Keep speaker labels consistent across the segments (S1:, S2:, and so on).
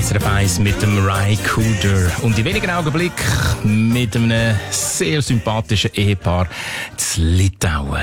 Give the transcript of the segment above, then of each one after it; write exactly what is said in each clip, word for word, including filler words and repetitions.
S1: S R F eins mit dem Ry Cooder. Und in wenigen Augenblicken mit einem sehr sympathischen Ehepaar zu Litauen.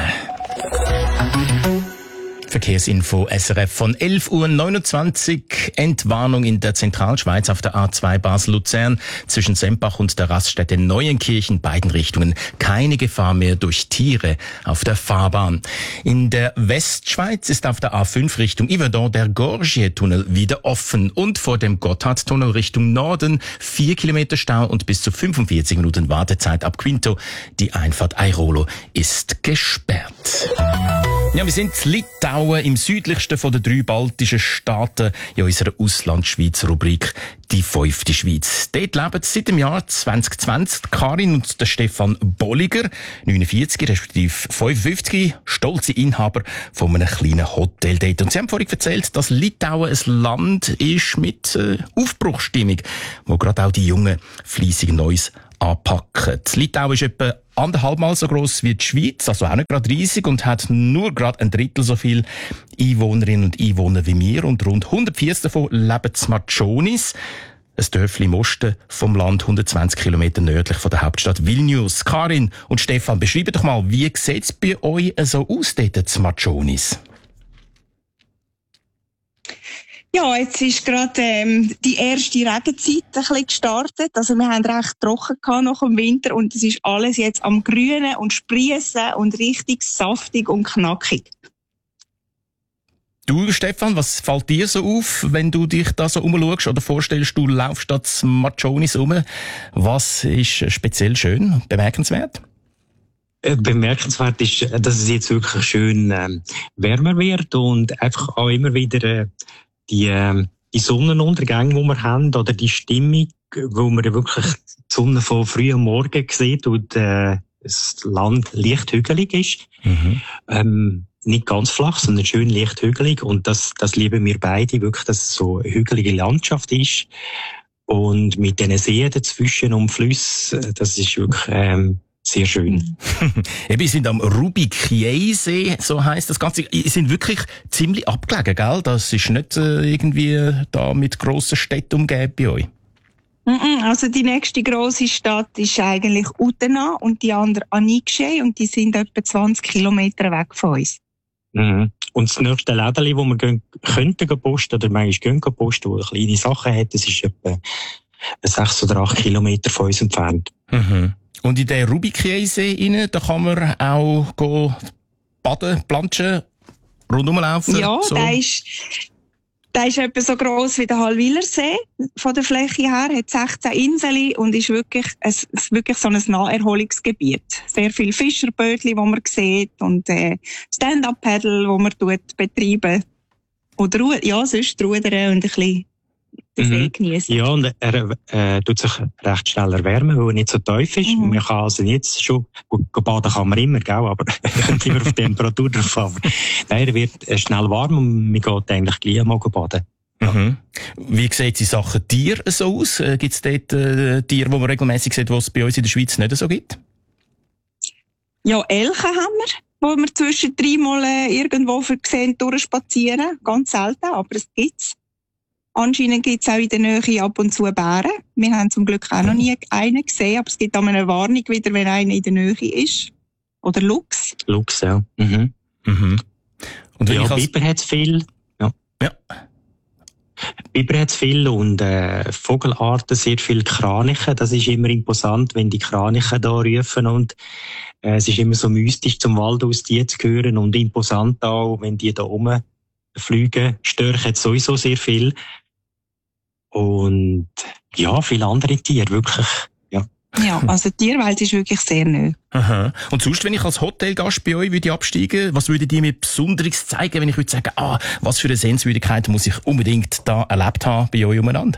S1: Verkehrsinfo S R F von elf Uhr neunundzwanzig. Entwarnung in der Zentralschweiz auf der A zwei Basel-Luzern zwischen Sempach und der Raststätte Neuenkirchen, beiden Richtungen. Keine Gefahr mehr durch Tiere auf der Fahrbahn. In der Westschweiz ist auf der A fünf Richtung Yverdon der Gorgier-Tunnel wieder offen und vor dem Gotthardtunnel Richtung Norden vier Kilometer Stau und bis zu fünfundvierzig Minuten Wartezeit ab Quinto. Die Einfahrt Airolo ist gesperrt. Ja, wir sind in Litauen, im südlichsten von den drei baltischen Staaten, in unserer Auslandschweiz-Rubrik «Die fünfte Schweiz». Dort leben seit dem Jahr zwanzig zwanzig Karin und der Stefan Bolliger, neunundvierzig respektive fünfundfünfzig, stolze Inhaber von einem kleinen Hotel dort. Und sie haben vorhin erzählt, dass Litauen ein Land ist mit äh, Aufbruchsstimmung, wo gerade auch die Jungen fleissig Neues anpacken. Litauen ist etwa anderthalbmal so gross wie die Schweiz, also auch nicht gerade riesig, und hat nur gerade ein Drittel so viel Einwohnerinnen und Einwohner wie wir. Und rund hundertvierzig davon leben in Matschonis, ein Dörfli im Osten vom Land, hundertzwanzig Kilometer nördlich von der Hauptstadt Vilnius. Karin und Stefan, beschreibt doch mal, wie sieht es bei euch so aus dort in Matschonis?
S2: Ja, jetzt ist gerade ähm, die erste Regenzeit ein bisschen gestartet. Also wir haben recht trocken gehabt nach dem Winter und es ist alles jetzt am Grünen und Sprießen und richtig saftig und knackig.
S1: Du, Stefan, was fällt dir so auf, wenn du dich da so umschaust oder vorstellst, du laufst da zu Matschonis rum? Was ist speziell schön, bemerkenswert?
S3: Bemerkenswert ist, dass es jetzt wirklich schön ähm, wärmer wird und einfach auch immer wieder äh, die, äh, die Sonnenuntergänge, die wir haben, oder die Stimmung, wo man wirklich die Sonne von früh am Morgen sieht und äh, das Land leicht hügelig ist. Mhm. Ähm, nicht ganz flach, sondern schön leicht hügelig. Und das, das lieben wir beide, wirklich, dass es so eine hügelige Landschaft ist. Und mit diesen Seen dazwischen und Flüssen, das ist wirklich ähm, sehr schön.
S1: Eben, wir sind am Rubikiei-See, so heisst das Ganze. Wir sind wirklich ziemlich abgelegen, gell? Das ist nicht äh, irgendwie da mit grossen Städten umgeben bei euch.
S2: Also die nächste grosse Stadt ist eigentlich Utena und die andere Anikšej und die sind etwa zwanzig Kilometer weg von uns.
S3: Mhm. Und das nächste Lädeli, wo wir gehen, könnten posten oder manchmal gehen posten, wo kleine Sachen hat, das ist etwa sechs oder acht Kilometer von uns entfernt.
S1: Mhm. Und in den Rubikiei-See rein, da kann man auch go baden, planschen, rundum laufen?
S2: Ja,
S1: so.
S2: der ist, der ist etwa so gross wie der Hallwilersee von der Fläche her, hat sechzehn Inseln und ist wirklich, es ist wirklich so ein Naherholungsgebiet. Sehr viele Fischerbötchen, die man sieht und äh, Stand-up-Paddle, die man tut, betreiben. Oder ja, sonst rudern und ein bisschen den See geniessen.
S3: Ja, und er äh, tut sich recht schnell erwärmen, weil er nicht so tief ist. Mhm. Man kann also jetzt schon, gut, baden kann man immer, gell, aber kommt immer auf die Temperatur drauf an. Nein, er wird schnell warm und man geht eigentlich gleich mal baden. Ja.
S1: Mhm. Wie sieht die Sache Tier so aus? Gibt es dort äh, Tiere, die man regelmäßig sieht, die es bei uns in der Schweiz nicht so gibt?
S2: Ja, Elche haben wir, wo wir zwischen dreimal äh, irgendwo sehen, durchspazieren. Ganz selten, aber es gibt's. Anscheinend gibt es auch in der Nähe ab und zu Bären. Wir haben zum Glück auch noch nie einen gesehen, aber es gibt auch eine Warnung wieder, wenn einer in der Nähe ist. Oder Luchs.
S3: Luchs, ja. Mhm.
S1: Mhm. Und wenn
S3: ja,
S1: ich als...
S3: Biber hat es viel. Ja.
S1: ja.
S3: Biber hat es viel und äh, Vogelarten, sehr viele Kraniche. Das ist immer imposant, wenn die Kraniche da rufen und äh, es ist immer so mystisch, zum Wald aus die zu hören und imposant auch, wenn die da rumfliegen. Störche hat sowieso sehr viel. Und ja, viele andere Tiere, wirklich, ja.
S2: Ja, also die Tierwelt ist wirklich sehr neu.
S1: Aha. Und sonst, wenn ich als Hotelgast bei euch würde absteigen, was würdet ihr mir Besonderes zeigen, wenn ich würde sagen, ah, was für eine Sehenswürdigkeit muss ich unbedingt da erlebt haben bei euch umeinander?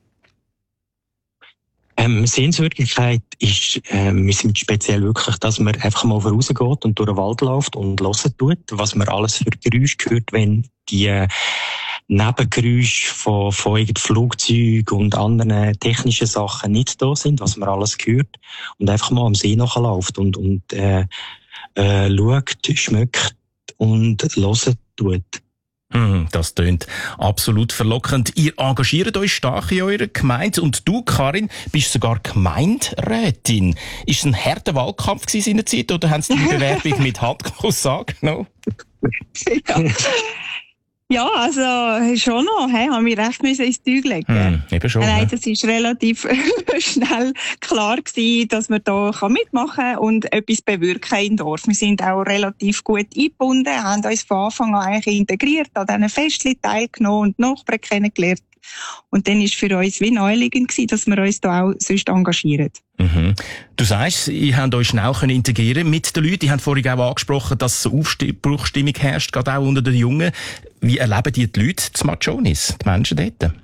S3: Ähm, Sehenswürdigkeit ist, ähm, wir sind speziell wirklich, dass man einfach mal vorausgeht und durch den Wald läuft und hören tut, was man alles für Geräusche hört, wenn die äh, Nebengeräusche von, von Flugzeugen und anderen technischen Sachen nicht da sind, was man alles hört und einfach mal am See nachläuft und, und äh, äh, schaut, schmeckt und hört tut.
S1: Das tönt absolut verlockend. Ihr engagiert euch stark in eurer Gemeinde und du, Karin, bist sogar Gemeinderätin. Ist es ein harter Wahlkampf gewesen in der Zeit oder haben Sie die Bewerbung mit Handkuss angenommen?
S2: Ja. Ja, also schon noch, hey, haben wir recht müssen ins Zeug legen.
S1: Hm, eben schon.
S2: Nein,
S1: ja.
S2: das ist relativ schnell klar gewesen, dass man da mitmachen kann und etwas bewirken im Dorf. Wir sind auch relativ gut eingebunden, haben uns von Anfang an eigentlich integriert, an diesen Festchen teilgenommen und Nachbarn kennengelernt. Und dann war für uns wie naheliegend gewesen, dass wir uns da auch sonst engagieren.
S1: Mhm. Du sagst, ihr habt euch schnell integrieren mit den Leuten. Die haben vorhin auch angesprochen, dass so Aufbruchstimmung herrscht, gerade auch unter den Jungen. Wie erleben die, die Leute zu Matschonis, die Menschen dort?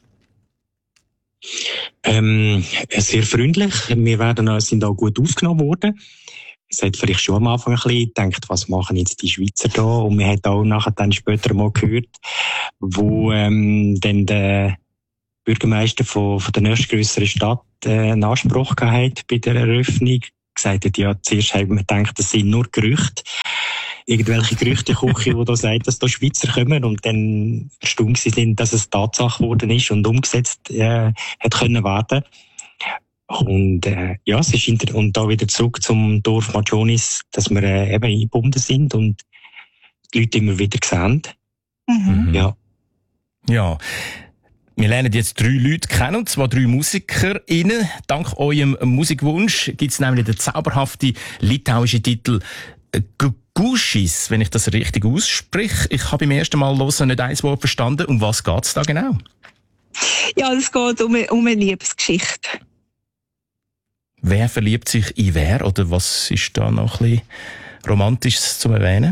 S3: Ähm, sehr freundlich. Wir werden, sind auch gut aufgenommen worden. Es hat vielleicht schon am Anfang ein bisschen gedacht, was machen jetzt die Schweizer da? Und man hat auch nachher dann später mal gehört, wo ähm, dann der Bürgermeister von, von der nächstgrösseren Stadt äh, einen Anspruch gehabt hat bei der Eröffnung. Gesagt hat, ja, zuerst haben wir gedacht, das sind nur Gerüchte. Irgendwelche Gerüchteküche, die da sagen, dass da Schweizer kommen und dann erstaunt sind, dass es Tatsache geworden ist und umgesetzt äh, hat können werden. Und äh, ja, es ist inter- und da wieder zurück zum Dorf Matschonis, dass wir äh, eben eingebunden sind und die Leute immer wieder sehen.
S2: Mhm.
S3: Ja.
S1: Ja. Wir lernen jetzt drei Leute kennen, und zwar drei MusikerInnen. Dank eurem Musikwunsch gibt es nämlich den zauberhaften litauischen Titel Gugušis, wenn ich das richtig ausspreche. Ich habe beim ersten Mal hören nicht ein Wort verstanden. Um was geht es da genau?
S2: Ja, es geht um eine, um eine Liebesgeschichte.
S1: Wer verliebt sich in wer? Oder was ist da noch ein bisschen Romantisches zu erwähnen?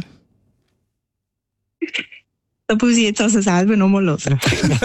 S2: Da muss ich jetzt also selber nochmal hören.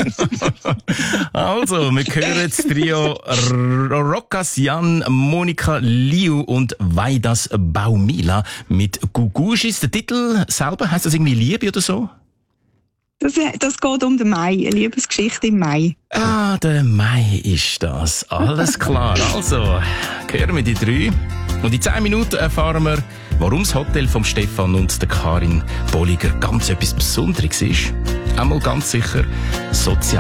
S1: Also, wir hören das Trio Rokas, Jan, Monika Liu und Vaidas Baumila mit Gugušis. Der Titel selber, heisst das irgendwie Liebe oder so?
S2: Das, das geht um den Mai, eine Liebesgeschichte im Mai.
S1: Ah, der Mai ist das. Alles klar. Also, hören wir die drei. Und in zehn Minuten erfahren wir, warum das Hotel vom Stefan und der Karin Bolliger ganz etwas Besonderes ist. Einmal ganz sicher sozial.